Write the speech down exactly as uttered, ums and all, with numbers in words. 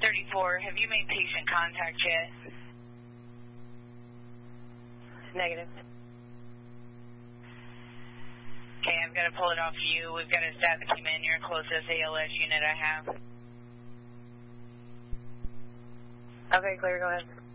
thirty-four, have you made patient contact yet? Negative. Okay, I've got to pull it off you. We've got a stat that came in. You're the closest A L S unit I have. Okay, clear, go ahead.